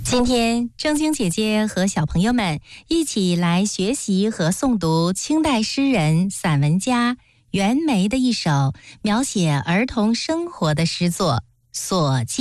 今天正晶姐姐和小朋友们一起来学习和诵读清代诗人、散文家袁枚的一首描写儿童生活的诗作《所记》。